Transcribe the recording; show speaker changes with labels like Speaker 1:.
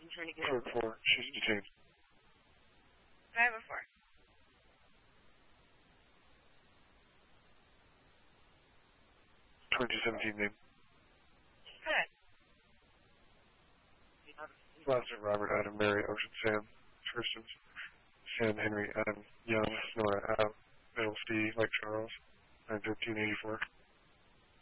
Speaker 1: Code 4, she's detained.
Speaker 2: 504.
Speaker 1: 2017 name.
Speaker 2: Correct.
Speaker 1: Last name Robert Adam Mary Ocean Sam. First name Sam Henry Adam Young Nora Adam Middle C like Charles. 91384.